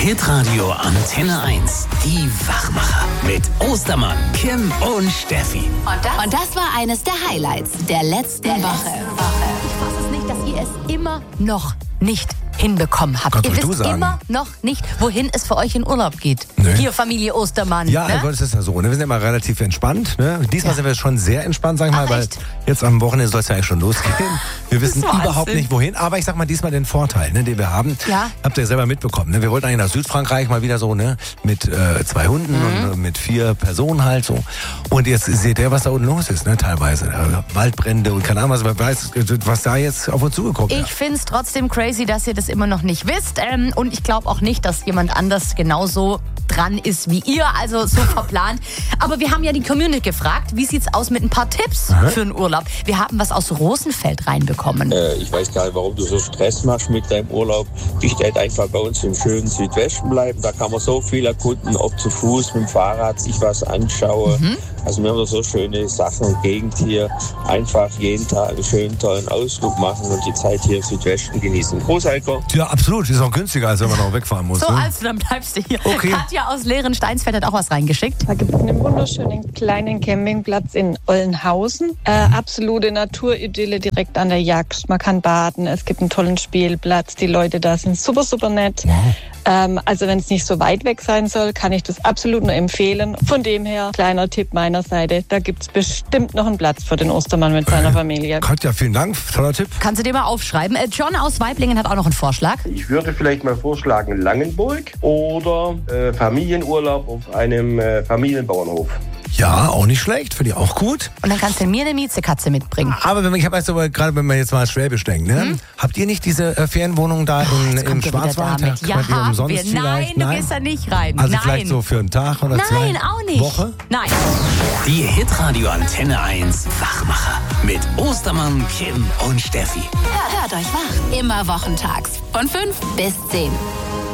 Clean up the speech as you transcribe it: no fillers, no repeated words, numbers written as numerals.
Hitradio Antenne 1. Die Wachmacher mit Ostermann, Kim und Steffi. Und das war eines der Highlights der letzten Woche. Ich fasse es nicht, dass ihr es immer noch nicht hinbekommen habt. Gott, ihr du wisst sagen. immer noch nicht, wohin es für euch in Urlaub geht. Nö. Hier, Familie Ostermann. Ja, ne? das ist ja so. Ne? Wir sind immer relativ entspannt. Ne? Diesmal sind wir schon sehr entspannt, sag ich mal, Ach, weil echt? jetzt am Wochenende soll es ja eigentlich schon losgehen. Wir wissen Das ist Wahnsinn. überhaupt nicht, wohin. Aber ich sag mal, diesmal den Vorteil, ne, den wir haben. Ja. Habt ihr selber mitbekommen. Ne? Wir wollten eigentlich nach Südfrankreich mal wieder so, ne, mit 2 Hunden und mit 4 Personen halt so. Und jetzt seht ihr, was da unten los ist, ne, teilweise. Waldbrände und keine Ahnung, was, was da jetzt auf uns zugekommen ist. Ich finde es trotzdem crazy, dass ihr das immer noch nicht wisst. Und ich glaube auch nicht, dass jemand anders genauso dran ist wie ihr, also so verplant. Aber wir haben ja die Community gefragt, wie sieht's aus mit ein paar Tipps für einen Urlaub? Wir haben was aus Rosenfeld reinbekommen. Ich weiß gar nicht, warum du so Stress machst mit deinem Urlaub. Ich werde einfach bei uns im schönen Südwesten bleiben. Da kann man so viel erkunden, ob zu Fuß, mit dem Fahrrad, sich was anschaue. Also wir haben da so schöne Sachen und Gegend hier. Einfach jeden Tag einen schönen, tollen Ausflug machen und die Zeit hier im Südwesten genießen. Groß, Heiko. Ja, absolut. Ist auch günstiger, als wenn man noch wegfahren muss. So, ne? also dann bleibst du hier. Okay. Katja aus Lehren-Steinsfeld hat auch was reingeschickt. Da gibt es einen wunderschönen kleinen Campingplatz in Ollenhausen. Absolute Naturidylle direkt an der Jagd. Man kann baden, es gibt einen tollen Spielplatz. Die Leute da sind super, super nett. Wow. Also wenn es nicht so weit weg sein soll, kann ich das absolut nur empfehlen. Von dem her, kleiner Tipp meiner Seite, da gibt es bestimmt noch einen Platz für den Ostermann mit seiner Familie. Katja, vielen Dank. Toller Tipp. Kannst du dir mal aufschreiben. John aus Weiblingen hat auch noch einen Vorschlag. Ich würde vielleicht mal vorschlagen Langenburg oder Familienurlaub auf einem Familienbauernhof. Ja, auch nicht schlecht. Finde ich auch gut. Und dann kannst du mir eine Miezekatze mitbringen. Aber ich habe jetzt aber gerade, wenn man jetzt mal Schwäbisch denkt, ne? Habt ihr nicht diese Ferienwohnung da Jetzt im kommt er wieder Schwarzwald? damit. Da könnt ihr Ja, umsonst wir, nein, vielleicht? du gehst da nicht rein. Also nein. vielleicht so für einen Tag oder 2 Nein, auch nicht. Woche? Nein. Die Hitradio Antenne 1 Wachmacher mit Ostermann, Kim und Steffi. Hört euch wach. Immer wochentags von 5 bis 10.